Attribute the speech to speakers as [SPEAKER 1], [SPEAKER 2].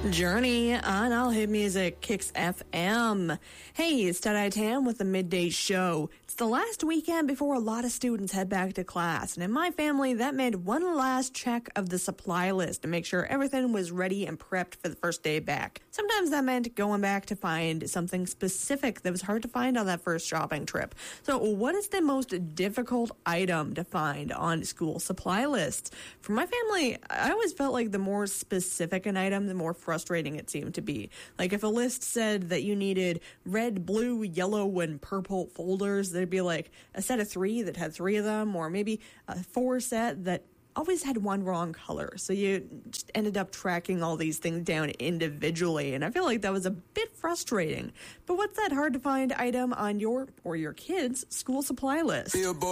[SPEAKER 1] Journey on All Hit Music, Kicks FM. Hey, it's Ted Tam with the Midday Show. It's the last weekend before a lot of students head back to class. And in my family, that meant one last check of the supply list to make sure everything was ready and prepped for the first day back. Sometimes that meant going back to find something specific that was hard to find on that first shopping trip. So what is the most difficult item to find on school supply lists? For my family, I always felt like the more specific an item, the more frustrating it seemed to be. Like if a list said that you needed red, blue, yellow, and purple folders, there'd be like a set of 3 that had 3 of them, or maybe a 4 set that always had one wrong color. So you just ended up tracking all these things down individually. And I feel like that was a bit frustrating. But what's that hard to find item on your or your kids' school supply list?